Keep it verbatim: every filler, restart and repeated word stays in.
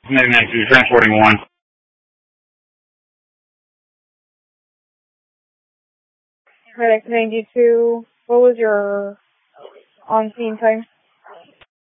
ninety-two, transporting one. Medic ninety-two, what was your on-scene time?